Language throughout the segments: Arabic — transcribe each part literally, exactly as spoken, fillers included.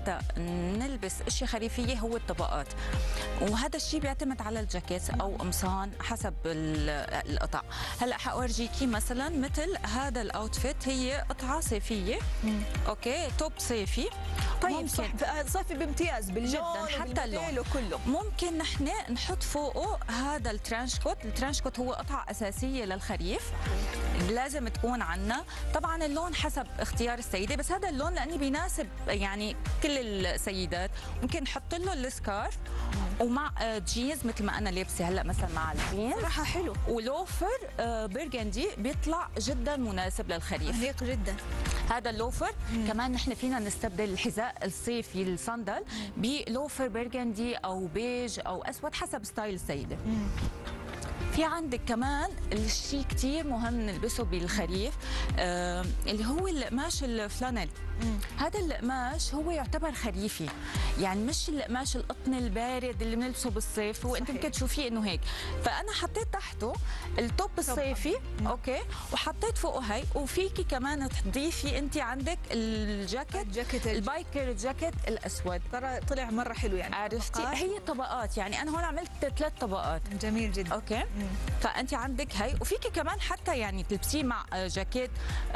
لحتى نلبس اشياء خريفيه هو الطبقات، وهذا الشيء بيعتمد على الجاكيت او قمصان حسب القطع. هلا حاورجيكي مثلا مثل هذا الاوتفيت، هي قطعه صيفيه. مم. اوكي، توب صيفي. طيب صح، صيفي بامتياز باللون حتى اللون وكله. ممكن نحن نحط فوقه هذا الترانش كوت. الترانش كوت هو قطعه اساسيه للخريف، لازم تكون عنا. طبعا اللون حسب اختيار السيده، بس هذا اللون لاني بيناسب يعني كل السيدات. ممكن نحط له السكارف ومع جينز مثل ما انا لابسه هلا مثلا مع الجينز، صراحه حلو، ولوفر برغندي بيطلع جدا مناسب للخريف، انيق جدا. هذا اللوفر. مم. كمان نحن فينا نستبدل الحذاء الصيفي الصندل بلوفر برغندي او بيج او اسود حسب ستايل السيده. مم. في عندك كمان الشيء كثير مهم نلبسه بالخريف، آه اللي هو القماش الفلانل. مم. هذا القماش هو يعتبر خريفي، يعني مش القماش القطن البارد اللي بنلبسه بالصيف، وانت ممكن تشوفيه انه هيك. فانا حطيت تحته التوب الصيفي. مم. اوكي، وحطيت فوقه هي، وفيكي كمان تضيفي انت عندك الجاكيت، الجاكيت البايكر جاكيت الاسود. ترى طلع مره حلو يعني. عرفتي طبقات. هي طبقات، يعني انا هون عملت ثلاث طبقات. جميل جدا. اوكي. مم. فانت عندك هي، وفيكي كمان حتى يعني تلبسيه مع جاكيت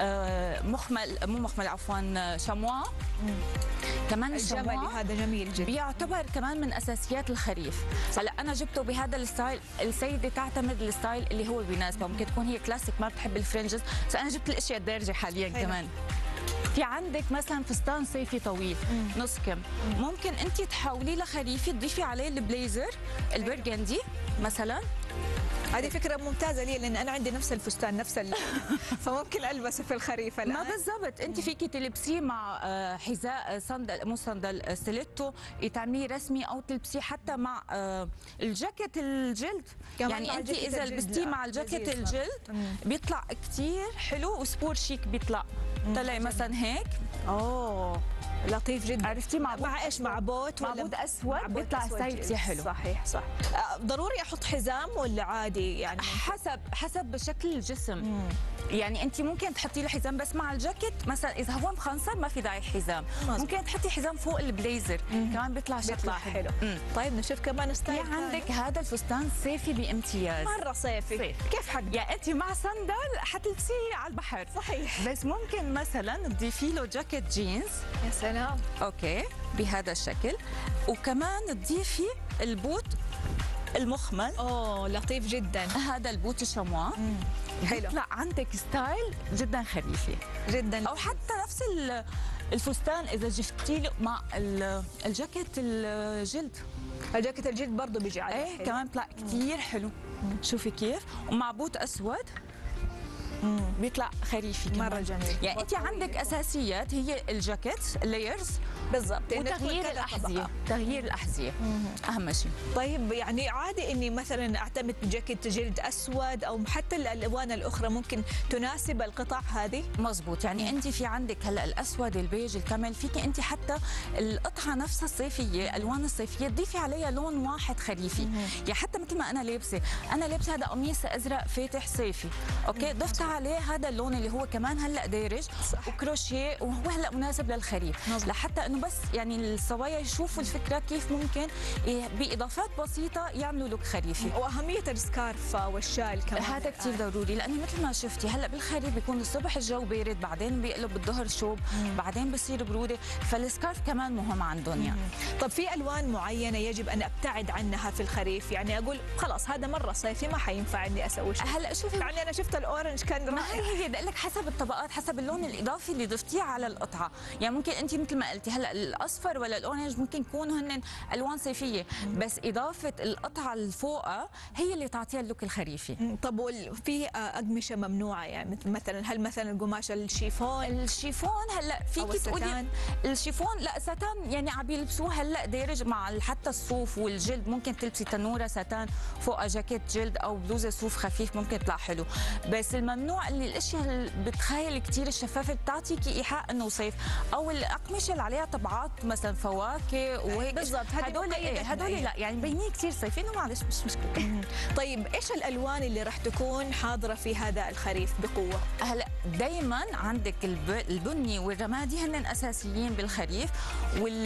مخمل، مو مخمل عفوا، شموا. كمان الجملي هذا جميل جدا، بيعتبر كمان من اساسيات الخريف. هلا انا جبته بهذا الستايل، السيده تعتمد الستايل اللي هو بيناسبها. ممكن تكون هي كلاسيك ما بتحب الفرنجز، بس انا جبت الاشياء الدارجه حاليا. حلو. كمان في عندك مثلا فستان صيفي طويل. مم. نص كم، مم. ممكن انت تحوليه لخريفي، تضيفي عليه البليزر البرغندي مثلا. هذه فكرة ممتازة لي، لأن أنا عندي نفس الفستان نفس ال... فممكن ألبسه في الخريف الآن. ما بالضبط، أنت فيكي تلبسيه مع حذاء صندل، مو صندل، ستيليتو، تعمليه رسمي، أو تلبسيه حتى مع الجاكيت الجلد. يعني أنت إذا لبستيه مع الجاكيت الجلد بيطلع كثير حلو وسبور شيك بيطلع. طلعي مثلا هيك. أوه لطيف جدا. عرفتي مع مع ايش؟ مع بوت ولا مع بود اسود بيطلع ستايل كثير حلو. صحيح صح. ضروري احط حزام ولا عادي يعني؟ حسب حسب شكل الجسم. مم. يعني انت ممكن تحطي له حزام، بس مع الجاكيت مثلا اذا هو مخنصر ما في داعي حزام. مزبط. ممكن تحطي حزام فوق البليزر. مم. كمان بيطلع شكله حلو. حلو. طيب نشوف كمان ستايل. في عندك هذا الفستان صيفي بامتياز، مره صيفي. صيف. كيف حق يعني انت مع صندل حتلبسيه على البحر. صحيح. بس ممكن مثلا تضيفي له جاكيت جينز. يا سلام. اوكي بهذا الشكل، وكمان تضيفي البوت المخمل. اوه لطيف جدا. هذا البوت الشموا. حلو. يطلع عندك ستايل جدا خريفي جدا. او حتى نفس الفستان اذا جبتي له مع الجاكيت الجلد. الجاكيت الجلد برضه بيجي عليه. ايه كمان بيطلع كثير حلو. مم. شوفي كيف، ومع بوت اسود. مم. بيطلع خريفي كمان. مره جميل. يعني انت عندك اساسيات هي الجاكيت اللايرز بالضبط، وتغيير الاحذيه. تغيير الاحذيه اهم شيء. طيب يعني عادي اني مثلا اعتمد جاكيت جلد اسود، او حتى الالوان الاخرى ممكن تناسب القطع هذه؟ مزبوط. يعني مم. انت في عندك هلا الاسود، البيج، الكامل، فيك انت حتى القطعه نفسها الصيفيه، الالوان الصيفيه تضيفي عليها لون واحد خريفي. مم. يعني حتى مثل ما انا لابسه، انا لابسه هذا قميص ازرق فاتح صيفي. اوكي. مم. ضفت عليه هذا اللون اللي هو كمان هلا دارج. صح. وكروشيه، وهو هلا مناسب للخريف. مزبوط. لحتى انه بس يعني الصبايا يشوفوا الفكره كيف ممكن باضافات بسيطه يعملوا لوك خريفي. واهميه السكارف والشال كمان هذا كثير ضروري، لانه مثل ما شفتي هلا بالخريف بيكون الصبح الجو بارد، بعدين بيقلب بالظهر شوب، مم. بعدين بصير بروده، فالسكارف كمان مهم عندهم. يعني طب في الوان معينه يجب ان ابتعد عنها في الخريف؟ يعني اقول خلاص هذا مره صيفي ما حينفع اني اسوي شيء. هلا شوفي، يعني انا شفت الاورنج كان رائع. ما هي هي بدي لك حسب الطبقات، حسب اللون الاضافي اللي ضفتيه على القطعه. يعني ممكن انت مثل ما قلتي هلا الاصفر ولا الاورنج ممكن يكونوا هن الوان صيفيه، بس اضافه القطعه اللي فوقها هي اللي تعطيها اللوك الخريفي. طب في اقمشه ممنوعه؟ يعني مثل مثلا هل مثلا القماش الشيفون؟ الشيفون هلا فيكي تقولي الشيفون لا، ستان يعني عم بيلبسوه هلا دارج مع حتى الصوف والجلد. ممكن تلبسي تنوره ستان فوقها جاكيت جلد او بلوزه صوف خفيف، ممكن يطلع حلو. بس الممنوع اللي الاشياء اللي بتخيل كثير الشفافه بتعطيكي ايحاء انه صيف، او الاقمشه اللي عليها طبعات مثلا فواكه وهيك. بالضبط، هدول ايه هدول لا يعني مبينين كثير صيفيين، ومعلش مش مشكله. طيب ايش الالوان اللي راح تكون حاضره في هذا الخريف بقوه؟ هلا دائما عندك البني والرمادي هن اساسيين بالخريف، وال